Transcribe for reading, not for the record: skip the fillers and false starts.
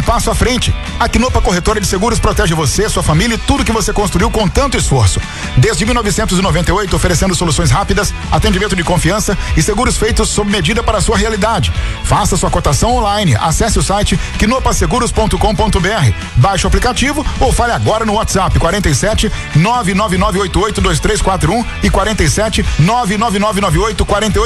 passo à frente. A Quinopa Corretora de Seguros protege você, sua família e tudo que você construiu com tanto esforço. Desde 1998, oferecendo soluções rápidas, atendimento de confiança e seguros feitos sob medida para a sua realidade. Faça sua cotação online. Acesse o site quinopaseguros.com.br. Baixe o aplicativo ou fale agora no WhatsApp 47 999882341 e 47 99998 48